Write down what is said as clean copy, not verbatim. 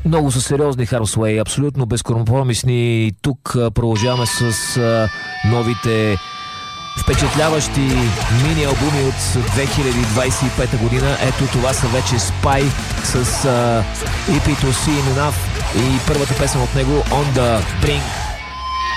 Много са сериозни Harsway, абсолютно безкомпромисни. Тук продължаваме с новите впечатляващи мини-албуми от 2025 година. Ето това са вече Spy с EP to See Enough и първата песен от него On the Brink.